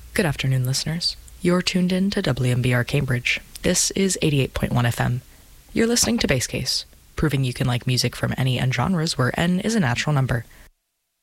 Good afternoon, listeners. You're tuned in to WMBR Cambridge. This is 88.1 FM. You're listening to Bass Case, proving you can like music from any N genres where N is a natural number.